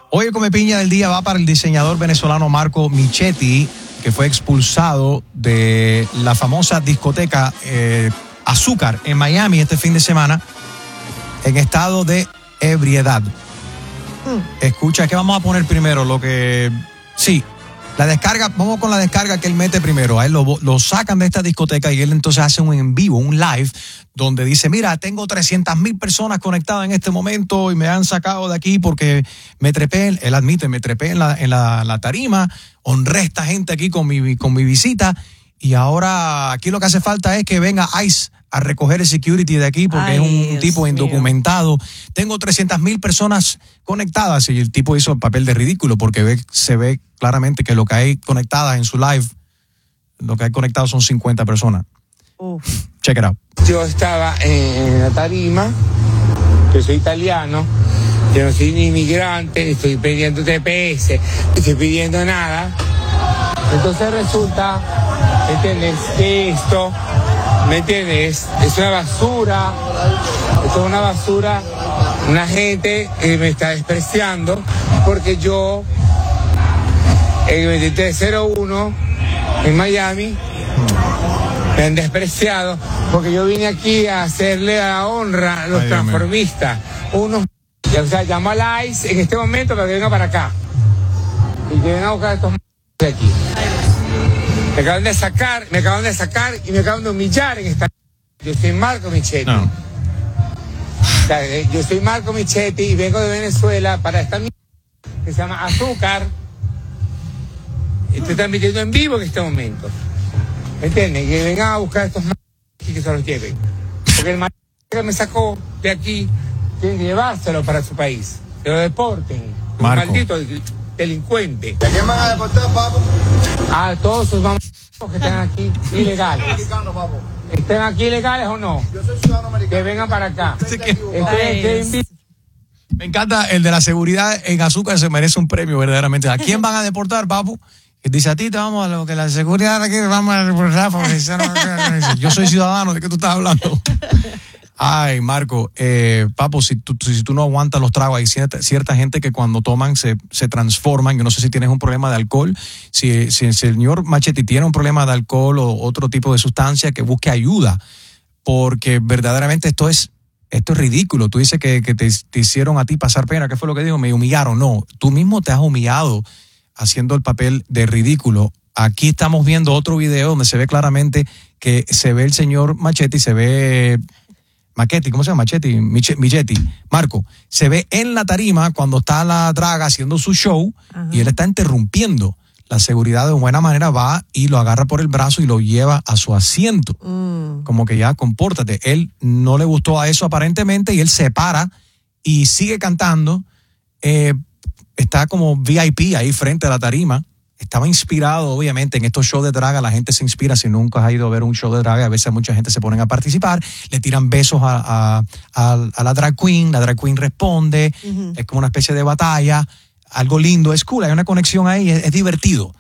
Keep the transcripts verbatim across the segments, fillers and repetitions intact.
Hoy el Come Piña del día va para el diseñador venezolano Marco Michetti, que fue expulsado de la famosa discoteca eh, Azúcar en Miami este fin de semana en estado de ebriedad. Mm. Escucha, ¿qué vamos a poner primero? Lo que... Sí, la descarga, vamos con la descarga que él mete primero. A él lo, lo sacan de esta discoteca y él entonces hace un en vivo, un live, donde dice, mira, tengo trescientas mil personas conectadas en este momento y me han sacado de aquí porque me trepé, él admite, me trepé en la, en la, la tarima, honré a esta gente aquí con mi, con mi visita y ahora aquí lo que hace falta es que venga ICE a recoger el security de aquí porque Ay, es un Dios tipo indocumentado. Mío. Tengo trescientas mil personas conectadas y el tipo hizo el papel de ridículo porque ve, se ve claramente que lo que hay conectadas en su live, lo que hay conectado son cincuenta personas. Uf. Check it out. Yo estaba en la tarima, yo soy italiano, yo no soy ni inmigrante, estoy pidiendo T P S, no estoy pidiendo nada. Entonces resulta, ¿entiendes? Que esto, ¿me entiendes? Es una basura, esto es una basura, una gente que me está despreciando porque yo, en el veintitrés cero uno, en Miami, me han despreciado porque yo vine aquí a hacerle la honra a los Ay, transformistas. Unos, o sea, llamo al ICE en este momento para que venga para acá y que vengan a buscar a estos de aquí. Me acaban de sacar, me acaban de sacar y me acaban de humillar en esta... Yo soy Marco Michetti. No. O sea, yo soy Marco Michetti y vengo de Venezuela para esta mierda que se llama Azúcar. Estoy transmitiendo en vivo en este momento. ¿Me entienden? Que vengan a buscar a estos m***** y que se los lleven. Porque el m**** que me sacó de aquí tiene que llevárselo para su país. Que lo deporten. Un maldito delincuente. ¿A quién van a deportar, papo? A todos sus mamás que están aquí ilegales. ¿Estén aquí ilegales o no? Yo soy ciudadano americano. Que vengan para acá. Este, me encanta el de la seguridad en Azúcar, se merece un premio verdaderamente. ¿A quién van a deportar, papu? Dice, a ti te vamos a lo que la seguridad aquí vamos a deportar. Yo soy ciudadano, ¿de qué tú estás hablando? Ay, Marco, eh, papo, si tú, si tú no aguantas los tragos, hay cierta, cierta gente que cuando toman se, se transforman. Yo no sé si tienes un problema de alcohol. Si, si el señor Michetti tiene un problema de alcohol o otro tipo de sustancia, que busque ayuda. Porque verdaderamente esto es, esto es ridículo. Tú dices que, que te, te hicieron a ti pasar pena. ¿Qué fue lo que dijo? Me humillaron. No, tú mismo te has humillado haciendo el papel de ridículo. Aquí estamos viendo otro video donde se ve claramente que se ve el señor Michetti, se ve... Machetti, ¿cómo se llama? Machetti, Michetti, Marco, se ve en la tarima cuando está la draga haciendo su show. Ajá. Y él está interrumpiendo. La seguridad de buena manera va y lo agarra por el brazo y lo lleva a su asiento. Mm. Como que ya, compórtate. Él no le gustó a eso aparentemente y él se para y sigue cantando. Eh, está como V I P ahí frente a la tarima. Estaba inspirado, obviamente, en estos shows de draga. La gente se inspira. Si nunca has ido a ver un show de draga, a veces mucha gente se ponen a participar. Le tiran besos a, a, a, a la drag queen. La drag queen responde. Uh-huh. Es como una especie de batalla. Algo lindo, es cool. Hay una conexión ahí, es, es divertido.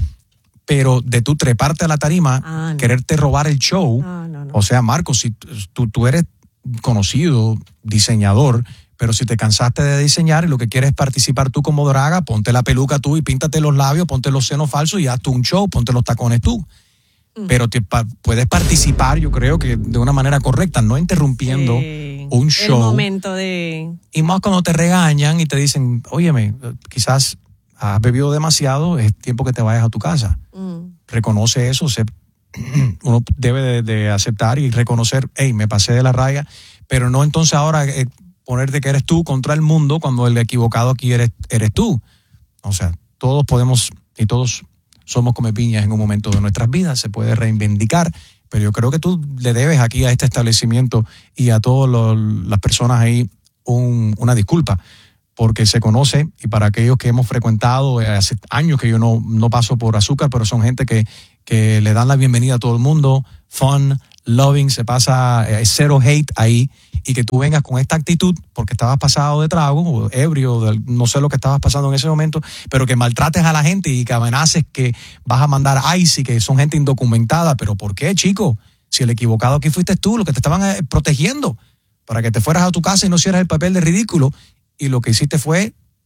Pero de tú treparte a la tarima, ah, no. quererte robar el show. Ah, no, no. O sea, Marcos, si tú, tú eres conocido, diseñador... Pero si te cansaste de diseñar y lo que quieres es participar tú como draga, ponte la peluca tú y píntate los labios, ponte los senos falsos y haz tú un show, ponte los tacones tú. Mm. Pero te, pa, puedes participar, yo creo que de una manera correcta, no interrumpiendo sí. un show. El momento de... Y más cuando te regañan y te dicen, óyeme, quizás has bebido demasiado, es tiempo que te vayas a tu casa. Mm. Reconoce eso, se, uno debe de, de aceptar y reconocer, hey, me pasé de la raya, pero no entonces ahora... Eh, ponerte que eres tú contra el mundo cuando el equivocado aquí eres, eres tú. O sea, todos podemos y todos somos come piñas en un momento de nuestras vidas, se puede reivindicar, pero yo creo que tú le debes aquí a este establecimiento y a todas las personas ahí un, una disculpa, porque se conoce, y para aquellos que hemos frecuentado, hace años que yo no, no paso por Azúcar, pero son gente que, que le dan la bienvenida a todo el mundo, fun, loving, se pasa, eh, cero hate ahí, y que tú vengas con esta actitud porque estabas pasado de trago o ebrio, de, no sé lo que estabas pasando en ese momento, pero que maltrates a la gente y que amenaces que vas a mandar ICE y que son gente indocumentada. ¿Pero por qué, chico? Si el equivocado aquí fuiste tú, lo que te estaban eh, protegiendo para que te fueras a tu casa y no hicieras el papel de ridículo, y lo que hiciste fue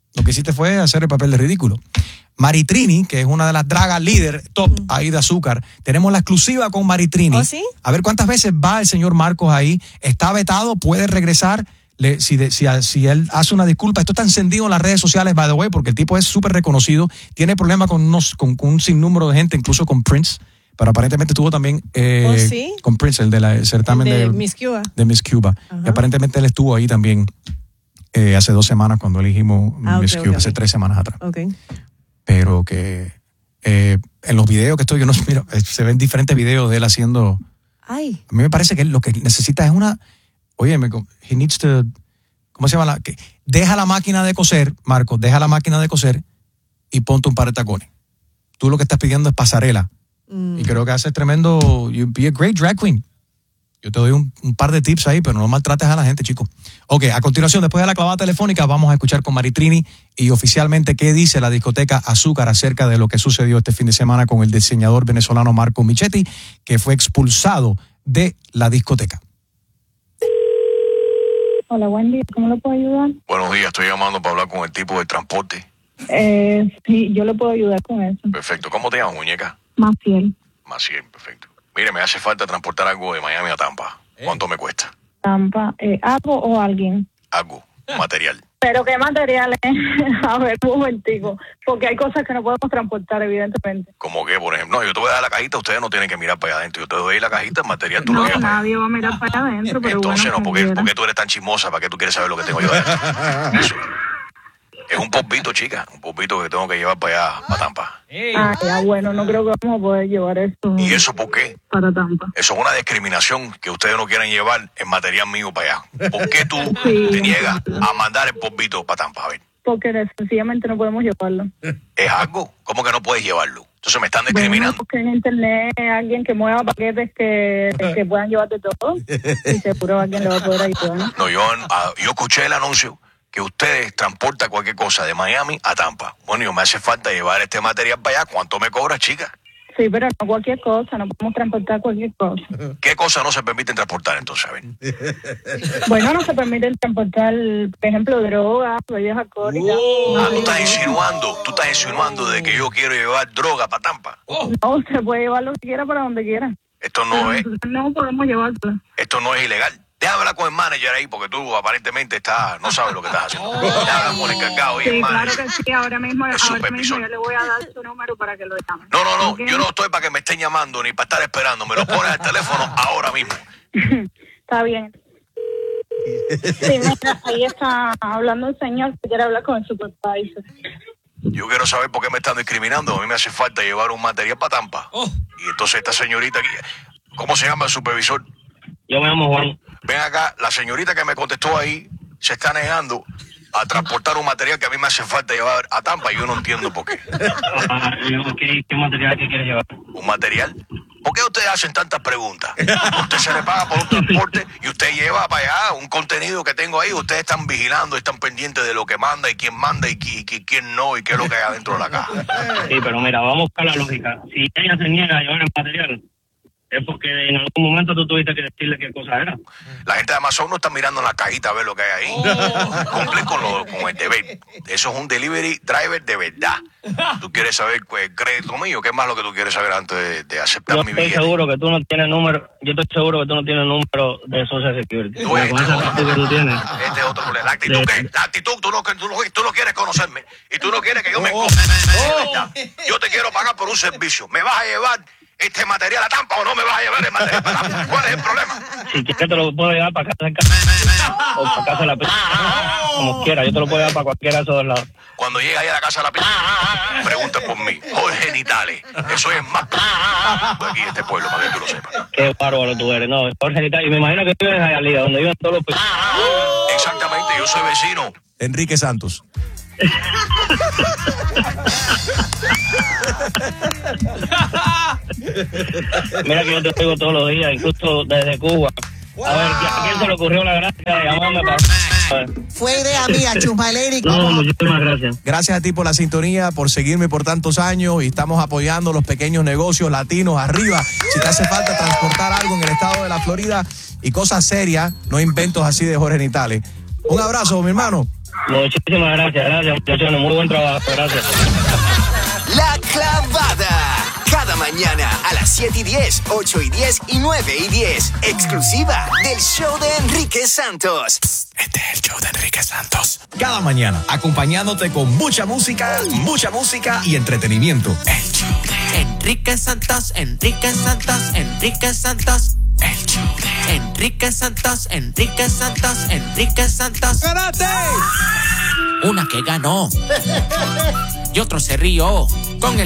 Lo que hiciste fue hacer el papel de ridículo. Maritrini, que es una de las dragas líder top mm. ahí de Azúcar. Tenemos la exclusiva con Maritrini. ¿Oh, sí? A ver cuántas veces va el señor Marcos ahí. Está vetado, puede regresar. Le, si, de, si, si él hace una disculpa, esto está encendido en las redes sociales, by the way, porque el tipo es súper reconocido. Tiene problemas con, unos, con, con un sinnúmero de gente, incluso con Prince. Pero aparentemente tuvo también eh, ¿Oh, sí? con Prince, el de la el certamen el de, de Miss Cuba. De Miss Cuba. Y aparentemente él estuvo ahí también eh, hace dos semanas cuando elegimos ah, Miss okay, Cuba, okay, hace okay. tres semanas atrás. Okay. Pero que eh, en los videos que estoy, yo no mira, se ven diferentes videos de él haciendo. Ay. A mí me parece que él lo que necesita es una. Oye, me, he needs to. ¿Cómo se llama? La, que, deja la máquina de coser, Marcos, deja la máquina de coser y ponte un par de tacones. Tú lo que estás pidiendo es pasarela. Mm. Y creo que haces tremendo. You'd be a great drag queen. Yo te doy un, un par de tips ahí, pero no maltrates a la gente, chico. Ok, a continuación, después de la clavada telefónica, vamos a escuchar con Maritrini y oficialmente qué dice la discoteca Azúcar acerca de lo que sucedió este fin de semana con el diseñador venezolano Marco Michetti, que fue expulsado de la discoteca. Hola, Wendy, ¿cómo lo puedo ayudar? Buenos días, estoy llamando para hablar con el tipo de transporte. Eh, sí, yo le puedo ayudar con eso. Perfecto, ¿cómo te llamas, muñeca? Maciel. Maciel, perfecto. Mire, me hace falta transportar algo de Miami a Tampa. ¿Cuánto me cuesta? Tampa, eh, ¿algo o alguien? Algo, material. ¿Pero qué materiales? A ver, un momentico, porque hay cosas que no podemos transportar, evidentemente. ¿Cómo qué, por ejemplo? No, yo te voy a dar la cajita, ustedes no tienen que mirar para allá adentro. Yo te doy la cajita, el material, tú no, lo llevas. No, nadie va a mirar para allá adentro, pero entonces, bueno, no, ¿por qué, ¿por qué tú eres tan chismosa? ¿Para qué tú quieres saber lo que tengo yo adentro? Eso. Es un polvito, chica, un polvito que tengo que llevar para allá, para Tampa. Ah, ya, bueno, no creo que vamos a poder llevar esto. ¿Y eso por qué? Para Tampa. Eso es una discriminación que ustedes no quieren llevar el material mío para allá. ¿Por qué tú sí, te niegas a mandar el polvito para Tampa? A ver. Porque sencillamente no podemos llevarlo. ¿Es algo? ¿Cómo que no puedes llevarlo? Entonces me están discriminando. Bueno, porque en internet hay alguien que mueva paquetes que, que puedan llevar de todo y seguro alguien le va a poder ayudar. No, no yo, uh, yo escuché el anuncio que ustedes transportan cualquier cosa de Miami a Tampa. Bueno, yo me hace falta llevar este material para allá. ¿Cuánto me cobras, chica? Sí, pero no cualquier cosa, no podemos transportar cualquier cosa. ¿Qué cosas no se permiten transportar entonces? A ver. Bueno, no se permiten transportar, por ejemplo, drogas, bebidas alcohólicas. Oh. Ah, tú estás insinuando, tú estás insinuando de que yo quiero llevar droga para Tampa. Oh. No, se puede llevar lo que quiera para donde quiera. Esto no es. No podemos llevarlo. Esto no es ilegal. Déjame hablar con el manager ahí, porque tú aparentemente estás, no sabes lo que estás haciendo. Oh. Déjame hablar con el encargado y sí, el manager. Claro que sí, ahora mismo, ahora mismo yo le voy a dar su número para que lo llame. No, no, no, ¿Okay? Yo no estoy para que me estén llamando ni para estar esperando. Me lo pones al teléfono ahora mismo. Está bien. Sí, mira, ahí está hablando el señor que quiere hablar con el supervisor. Yo quiero saber por qué me están discriminando. A mí me hace falta llevar un material para Tampa. Oh. Y entonces esta señorita aquí, ¿cómo se llama el supervisor? Yo me llamo Juan. Ven acá, la señorita que me contestó ahí se está negando a transportar un material que a mí me hace falta llevar a Tampa y yo no entiendo por qué. ¿Qué, qué material que quiere llevar? ¿Un material? ¿Por qué ustedes hacen tantas preguntas? Usted se le paga por un transporte y usted lleva para allá un contenido que tengo ahí. Ustedes están vigilando, están pendientes de lo que manda y quién manda y, qui, qui, quién no y qué es lo que hay adentro de la caja. Sí, pero mira, vamos a buscar la lógica. Si ella se niega a llevar el material, es porque en algún momento tú tuviste que decirle qué cosa era. La gente de Amazon no está mirando en la cajita a ver lo que hay ahí. Oh. Cumple con, lo, con el deber. Eso es un delivery driver de verdad. Tú quieres saber el crédito mío, ¿qué es más lo que tú quieres saber antes de, de aceptar yo mi estoy billete? seguro que tú no tienes número, yo estoy seguro que tú no tienes número de Social Security. Tú, este, con esa actitud que tú tienes. Este es otro problema. La actitud, de... ¿qué? La actitud, tú no, tú, no, tú no quieres conocerme y tú no quieres que yo me... Oh. Oh. Yo te quiero pagar por un servicio. ¿Me vas a llevar este material a Tampa o no me vas a llevar el material para Tampa? ¿Cuál es el problema? Si quieres te lo puedo llevar para casa de casa o para casa de la pista. Como quiera, yo te lo puedo llevar para cualquiera de esos dos lados. Cuando llegue ahí a la casa de la pista, pregunta por mí. Jorge Nitales. Eso es más de aquí de este pueblo, para que tú lo sepas. Qué bárbaro tú eres, no. Jorge Nitales. Y me imagino que tú eres allá arriba, donde viven todos los países. Exactamente, yo soy vecino. Enrique Santos. Mira que yo te oigo todos los días, incluso desde Cuba. A ver, ¿a quién se le ocurrió la gracia de llamarme para... Fue idea mía, Chusmaleri. No, muchísimas gracias. Gracias a ti por la sintonía, por seguirme por tantos años y estamos apoyando los pequeños negocios latinos arriba. Si te hace falta transportar algo en el estado de la Florida y cosas serias, no inventos así de Jorge Nitales. Un abrazo, mi hermano. Muchísimas gracias, gracias, muchachos. Muy buen trabajo, gracias. La Clavada. Cada mañana a las siete y diez, ocho y diez y nueve y diez. Exclusiva del show de Enrique Santos. Este es el show de Enrique Santos. Cada mañana, acompañándote con mucha música, mucha música y entretenimiento. El show de Enrique Santos, Enrique Santos, Enrique Santos. El show de Enrique Santos, Enrique Santos, Enrique Santos. ¡Ganaste! Una que ganó y otro se rió con el